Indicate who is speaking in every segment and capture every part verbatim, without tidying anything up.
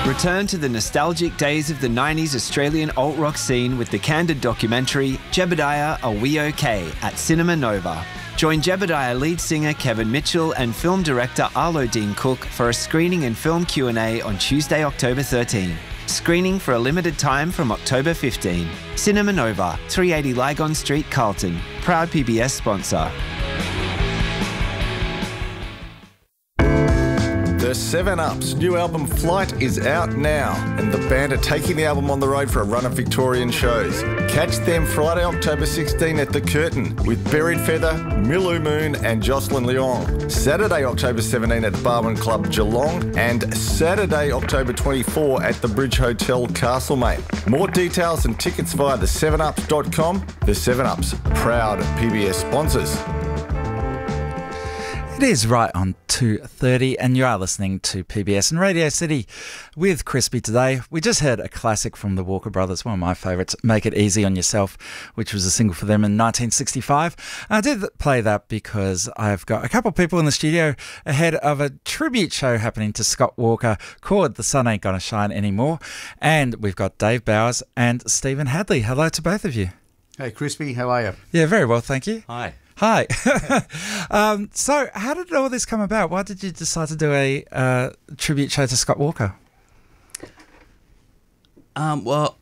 Speaker 1: Return to the nostalgic days of the nineties Australian alt-rock scene with the candid documentary Jebediah Are We OK? At Cinema Nova. Join Jebediah lead singer Kevin Mitchell and film director Arlo Dean Cook for a screening and film Q and A on Tuesday, October thirteenth. Screening for a limited time from October fifteenth. Cinema Nova, three eighty Lygon Street, Carlton. Proud P B S sponsor.
Speaker 2: The seven up's new album Flight is out now, and the band are taking the album on the road for a run of Victorian shows. Catch them Friday, October sixteenth at The Curtain with Buried Feather, Milou Moon and Jocelyn Leong. Saturday, October seventeenth at Barwon Club Geelong, and Saturday, October twenty-fourth at the Bridge Hotel Castlemaine. More details and tickets via the seven ups dot com. The seven ups, proud P B S sponsors.
Speaker 3: It is right on two thirty and you are listening to P B S and Radio City with Crispy today. We just heard a classic from the Walker Brothers, one of my favourites, Make It Easy on Yourself, which was a single for them in nineteen sixty-five. I did play that because I've got a couple of people in the studio ahead of a tribute show happening to Scott Walker called The Sun Ain't Gonna Shine Anymore. And we've got Dave Bowers and Stephen Hadley. Hello to both of you.
Speaker 4: Hey, Crispy, how are you?
Speaker 3: Yeah, very well, thank you.
Speaker 5: Hi.
Speaker 3: Hi. um, so how did all this come about? Why did you decide to do a uh, tribute show to Scott Walker?
Speaker 5: Um, well,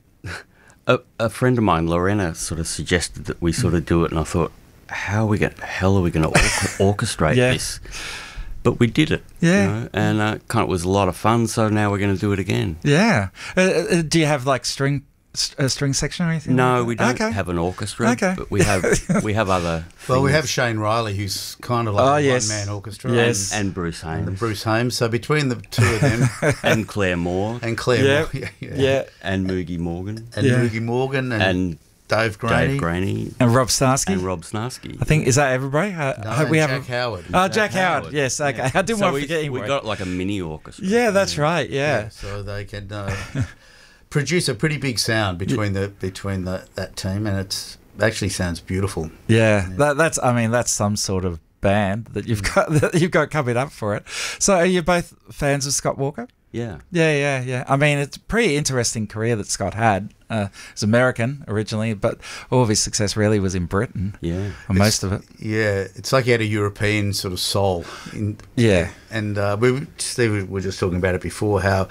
Speaker 5: a, a friend of mine, Lorena, sort of suggested that we sort of do it, and I thought, how are we going? Hell, are we going to orchestrate
Speaker 3: yeah.
Speaker 5: this? But we did it.
Speaker 3: Yeah.
Speaker 5: You know, and uh, kind of was a lot of fun. So now we're going to do it again.
Speaker 3: Yeah. Uh, uh, do you have like string? A string section or anything?
Speaker 5: No,
Speaker 3: like
Speaker 5: we don't
Speaker 3: okay.
Speaker 5: have an orchestra.
Speaker 3: Okay.
Speaker 5: But we have we have other things.
Speaker 4: Well, we have Shane Riley, who's kind of like
Speaker 3: oh,
Speaker 4: a
Speaker 3: yes.
Speaker 4: one-man orchestra.
Speaker 3: Yes.
Speaker 5: And, and Bruce Hames.
Speaker 4: And Bruce Hames. So between the two of them...
Speaker 5: and Claire Moore.
Speaker 4: And Claire
Speaker 3: yeah.
Speaker 4: Moore. Yeah, yeah.
Speaker 3: yeah.
Speaker 5: And Moogie Morgan.
Speaker 4: And
Speaker 3: yeah.
Speaker 4: Moogie Morgan. And,
Speaker 5: and
Speaker 4: Dave Graney.
Speaker 5: Dave Graney.
Speaker 3: And Rob Snarsky.
Speaker 5: And Rob Snarsky.
Speaker 3: I think, is that everybody? Uh,
Speaker 4: No,
Speaker 3: hope we
Speaker 4: and
Speaker 3: have
Speaker 4: Jack Howard.
Speaker 3: Oh, Jack,
Speaker 5: Jack
Speaker 3: Howard.
Speaker 5: Howard.
Speaker 3: Yes, okay.
Speaker 5: Yeah.
Speaker 3: I didn't
Speaker 5: so
Speaker 3: want
Speaker 5: we,
Speaker 3: to forget him.
Speaker 5: We got like a mini orchestra.
Speaker 3: Yeah, that's
Speaker 5: yeah.
Speaker 3: right, yeah.
Speaker 4: yeah. So they can... Uh, produce a pretty big sound between the between the, that team, and it's actually sounds beautiful.
Speaker 3: Yeah,
Speaker 4: Yeah.
Speaker 3: That, that's. I mean, that's some sort of band that you've got that you've got coming up for it. So, are you both fans of Scott Walker?
Speaker 5: Yeah.
Speaker 3: Yeah, yeah, yeah. I mean, it's a pretty interesting career that Scott had. Uh, he's American originally, but all of his success really was in Britain.
Speaker 5: Yeah.
Speaker 3: Or most of it.
Speaker 4: Yeah, it's like he had a European sort of soul. In,
Speaker 3: Yeah.
Speaker 4: And uh, we, Steve, we were just talking about it before, how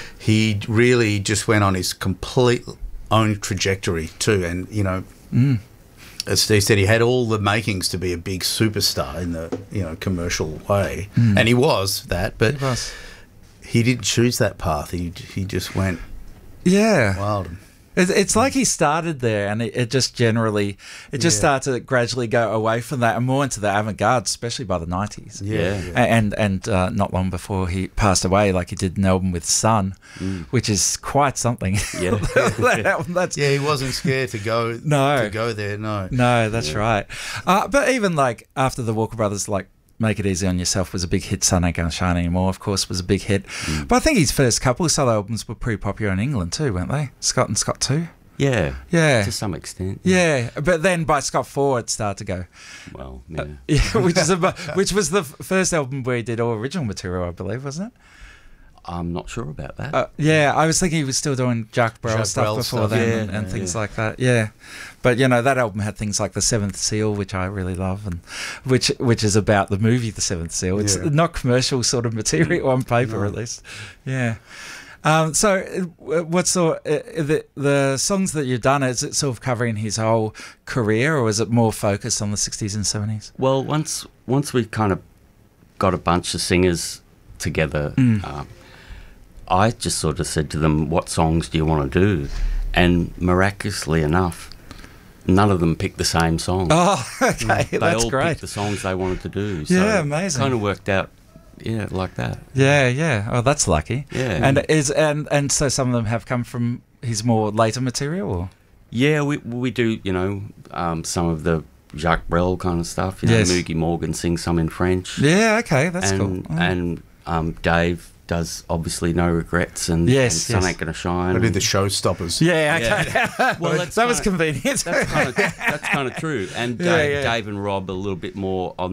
Speaker 4: he really just went on his complete own trajectory too. And, you know,
Speaker 3: Mm.
Speaker 4: as Steve said, he had all the makings to be a big superstar in the, you know, commercial way.
Speaker 3: Mm.
Speaker 4: And he was that, but
Speaker 3: He was.
Speaker 4: he didn't choose that path. He he just went
Speaker 3: Yeah.
Speaker 4: wild.
Speaker 3: It, it's like he started there, and it, it just generally, it just
Speaker 4: Yeah.
Speaker 3: started to gradually go away from that and more into the avant-garde, especially by the nineties.
Speaker 4: Yeah.
Speaker 5: Yeah.
Speaker 3: And and uh, not long before he passed away, like he did an album with Sun,
Speaker 5: Mm.
Speaker 3: which is quite something.
Speaker 5: Yeah.
Speaker 3: That album, that's
Speaker 4: Yeah, he wasn't scared to go
Speaker 3: No.
Speaker 4: to go there, no.
Speaker 3: no, that's right. Uh, but even like after the Walker Brothers, like Make It Easy on Yourself was a big hit. Sun Ain't Gonna Shine Anymore, of course, was a big hit.
Speaker 5: Mm.
Speaker 3: But I think his first couple of solo albums were pretty popular in England too, weren't they? Scott and Scott too.
Speaker 5: Yeah.
Speaker 3: Yeah.
Speaker 5: To some extent.
Speaker 3: Yeah, but then by Scott four it started to go.
Speaker 5: Well, yeah.
Speaker 3: Yeah, which is a, which was the f- first album where he did all original material, I believe, wasn't it?
Speaker 5: I'm not sure about that.
Speaker 3: Uh, yeah, I was thinking he was still doing Jacques Brel
Speaker 4: Jacques
Speaker 3: stuff
Speaker 4: Brel
Speaker 3: before
Speaker 4: stuff,
Speaker 3: then
Speaker 5: yeah,
Speaker 3: and, and
Speaker 5: yeah,
Speaker 3: things
Speaker 5: yeah.
Speaker 3: like that. Yeah, but you know that album had things like The Seventh Seal, which I really love, and which which is about the movie The Seventh Seal. It's
Speaker 4: Yeah.
Speaker 3: not commercial sort of material on paper,
Speaker 4: No.
Speaker 3: at least. Yeah. Um, so, uh, what sort uh, the the songs that you've done? Is it sort of covering his whole career, or is it more focused on the sixties and seventies?
Speaker 5: Well, once once we kind of got a bunch of singers together,
Speaker 3: Mm.
Speaker 5: um, I just sort of said to them, "What songs do you want to do?" And miraculously enough, none of them picked the same song.
Speaker 3: Oh, okay,
Speaker 5: they
Speaker 3: that's
Speaker 5: all
Speaker 3: great.
Speaker 5: picked the songs they wanted to do. So
Speaker 3: Yeah, amazing.
Speaker 5: Kind of worked out, yeah, like that.
Speaker 3: Yeah, yeah. Oh, that's lucky.
Speaker 5: Yeah.
Speaker 3: And is and and so some of them have come from his more later material, or?
Speaker 5: Yeah, we we do, you know, um, some of the Jacques Brel kind of stuff. You know,
Speaker 3: Yes.
Speaker 5: Moogie Morgan sings some in French.
Speaker 3: Yeah, okay, that's
Speaker 5: and,
Speaker 3: cool. Oh.
Speaker 5: And um, Dave does obviously No Regrets and,
Speaker 3: Yes,
Speaker 5: and Sun
Speaker 3: yes.
Speaker 5: Ain't Gonna Shine.
Speaker 4: I did the Showstoppers.
Speaker 3: Yeah, okay.
Speaker 5: Yeah. Well, that's
Speaker 3: that was
Speaker 5: kinda-
Speaker 3: convenient.
Speaker 5: That's kind of that's kind of true. And
Speaker 3: Yeah,
Speaker 5: Dave,
Speaker 3: yeah.
Speaker 5: Dave and Rob a little bit more on the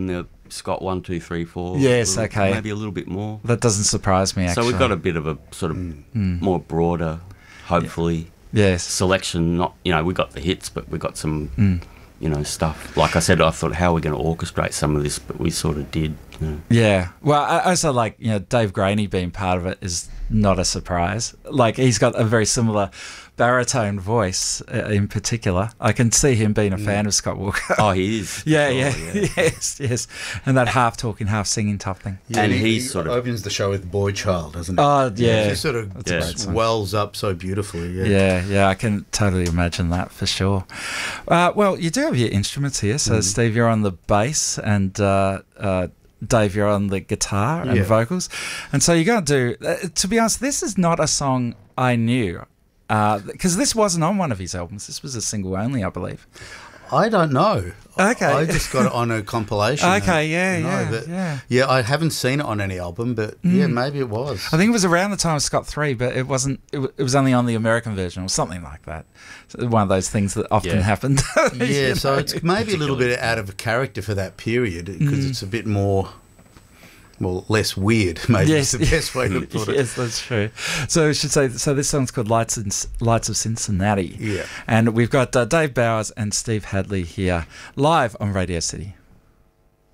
Speaker 5: Scott one, two, three, four.
Speaker 3: Yes,
Speaker 5: a little-
Speaker 3: okay.
Speaker 5: Maybe a little bit more.
Speaker 3: That doesn't surprise me, actually.
Speaker 5: So we've got a bit of a sort of
Speaker 3: Mm.
Speaker 5: more broader, hopefully,
Speaker 3: Yes.
Speaker 5: selection. Not you know we got the hits, but we got some
Speaker 3: Mm.
Speaker 5: you know stuff. Like I said, I thought how are we going to orchestrate some of this, but we sort of did. You know.
Speaker 3: Yeah. Well, I also like, you know, Dave Graney being part of it is not a surprise. Like, he's got a very similar baritone voice uh, in particular. I can see him being a fan of Scott Walker.
Speaker 5: Oh, he is.
Speaker 3: yeah,
Speaker 5: Sure,
Speaker 3: yeah, yes, yes. And that half talking, half singing type thing.
Speaker 4: Yeah,
Speaker 5: And
Speaker 4: he,
Speaker 5: he's
Speaker 4: he
Speaker 5: sort of-
Speaker 4: opens the show with Boy Child, doesn't he?
Speaker 3: Oh, yeah.
Speaker 4: He sort of
Speaker 3: That's a
Speaker 5: Yeah.
Speaker 3: great
Speaker 4: just
Speaker 3: song.
Speaker 4: wells up so beautifully. Yeah.
Speaker 3: Yeah, yeah, I can totally imagine that for sure. Uh, well, you do have your instruments here. So, Steve, you're on the bass, and uh, uh, Dave, you're on the guitar and
Speaker 4: Yeah.
Speaker 3: vocals. And so you're going to do, uh, to be honest, this is not a song I knew, because this wasn't on one of his albums. This was a single only, I believe.
Speaker 4: I don't know.
Speaker 3: Okay.
Speaker 4: I just got it on a compilation.
Speaker 3: Okay, yeah,
Speaker 4: No,
Speaker 3: yeah,
Speaker 4: but-
Speaker 3: yeah.
Speaker 4: Yeah, I haven't seen it on any album, but yeah, maybe it was.
Speaker 3: I think it was around the time of Scott three, but it wasn't. It, w- it was only on the American version or something like that. So one of those things that often
Speaker 5: Yeah.
Speaker 3: happened.
Speaker 4: yeah,
Speaker 3: You
Speaker 4: so
Speaker 3: know?
Speaker 4: it's maybe a little bit out of character for that period because it's a bit more, well, less weird. Maybe
Speaker 3: Yes.
Speaker 4: is the best way to put it.
Speaker 3: Yes, that's true. So I should say, so this song's called Lights in, Lights of Cincinnati.
Speaker 4: Yeah.
Speaker 3: And we've got uh, Dave Bowers and Steve Hadley here live on Radio City.